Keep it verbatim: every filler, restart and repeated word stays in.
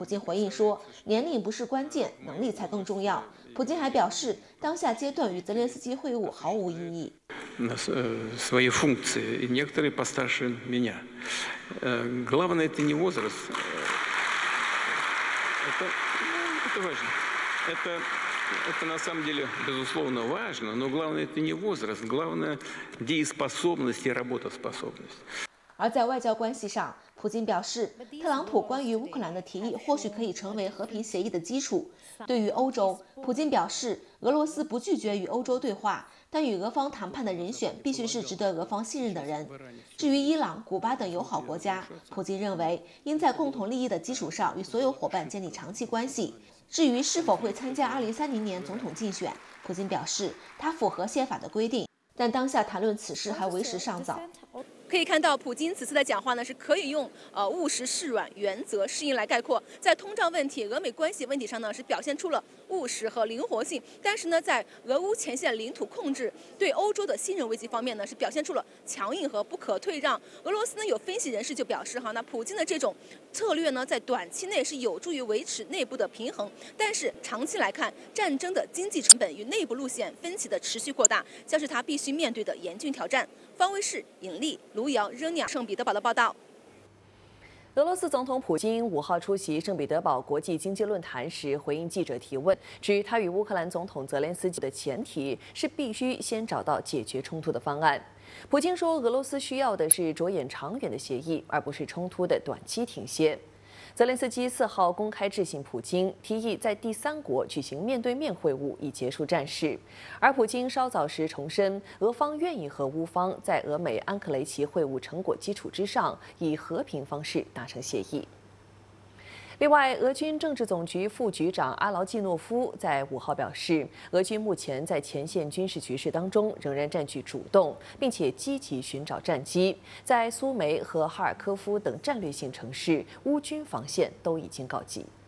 普京回应说，年龄不是关键，能力才更重要。普京还表示，当下阶段与泽连斯基会晤毫无意义。 свои функции, и некоторые постарше меня. Главное это не возраст. Это, это важно. Это, это на самом деле, безусловно, важно, но главное это не возраст, главное дееспособность и работоспособность. 而在外交关系上，普京表示，特朗普关于乌克兰的提议或许可以成为和平协议的基础。对于欧洲，普京表示，俄罗斯不拒绝与欧洲对话，但与俄方谈判的人选必须是值得俄方信任的人。至于伊朗、古巴等友好国家，普京认为应在共同利益的基础上与所有伙伴建立长期关系。至于是否会参加二零三零年总统竞选，普京表示，他符合宪法的规定，但当下谈论此事还为时尚早。 可以看到，普京此次的讲话呢，是可以用呃务实示软、原则适应来概括。在通胀问题、俄美关系问题上呢，是表现出了务实和灵活性；但是呢，在俄乌前线领土控制、对欧洲的信任危机方面呢，是表现出了强硬和不可退让。俄罗斯呢，有分析人士就表示哈，那普京的这种策略呢，在短期内是有助于维持内部的平衡，但是长期来看，战争的经济成本与内部路线分歧的持续扩大，将是他必须面对的严峻挑战。方威视尹丽、卢瑶、热尼亚、圣彼得堡的报道。 俄罗斯总统普京五号出席圣彼得堡国际经济论坛时，回应记者提问，指他与乌克兰总统泽连斯基的前提是必须先找到解决冲突的方案。普京说，俄罗斯需要的是着眼长远的协议，而不是冲突的短期停歇。泽连斯基四号公开致信普京，提议在第三国举行面对面会晤，以结束战事。而普京稍早时重申，俄方愿意和乌方在俄美安克雷奇会晤成果基础之上，以和平方式达成协议。另外，俄军政治总局副局长阿劳季诺夫在五号表示，俄军目前在前线军事局势当中仍然占据主动，并且积极寻找战机。在苏梅和哈尔科夫等战略性城市，乌军防线都已经告急。